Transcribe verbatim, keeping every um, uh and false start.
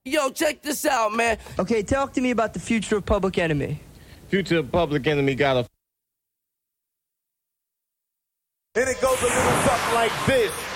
Yo, check this out, man. Okay, talk to me about the future of Public Enemy. Future of Public Enemy got a... And it goes a little something like this.